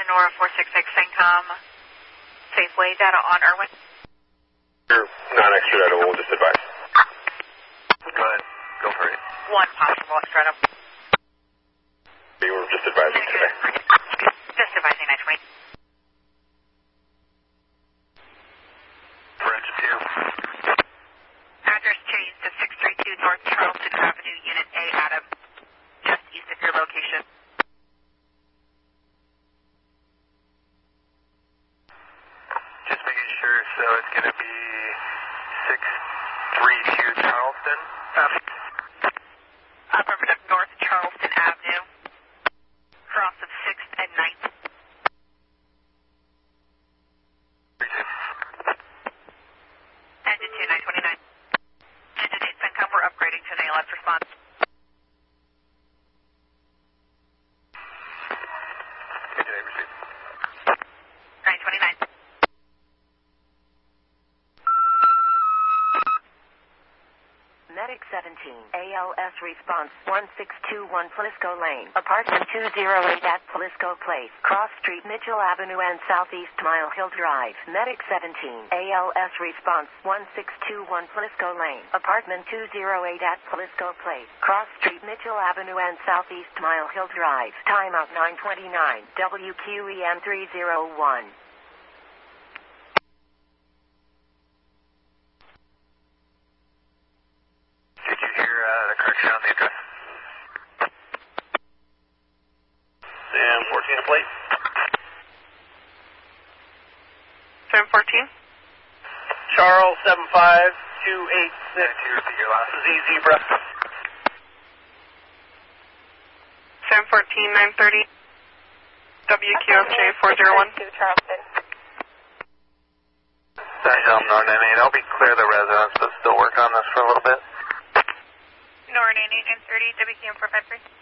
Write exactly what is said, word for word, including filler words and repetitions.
Nora four six six Syncom. Safeway data on Irwin. You're non-extraditable, just advise. Go ahead. Go for it. One possible extraditable. You were just advising today. Just advising nine twenty. For engine two. Address changed to six three two North Charleston Avenue, Unit A, Adam. Just east of your location. Just making sure, so it's going to be six three two Charleston. Copy. Affirmative, North Charleston Avenue. Cross of sixth and ninth. Engine two, nine twenty-nine. Engine eight, Syncom, we're upgrading to an A L S response. Engine eight received. nine twenty-nine. Medic seventeen, A L S response one six two one Flisco Lane, apartment two oh eight at Flisco Place, Cross Street, Mitchell Avenue and Southeast Mile Hill Drive. Medic seventeen, A L S response one six two one Flisco Lane, apartment two oh eight at Flisco Place, Cross Street, Mitchell Avenue and Southeast Mile Hill Drive. Timeout nine twenty-nine, W Q E M three oh one. Did you hear uh, the correction on the address? Sam fourteen, a plate. Sam fourteen. Charles seven five two eight six. Did you repeat your last? Z Zebra. Sam fourteen, nine thirty. W Q F J four oh one. Charleston. Thanks, Helm, Norton N eight. I'll be clear the residence, but still work on this for a little bit. Norton eight nine thirty, W Q M four five three.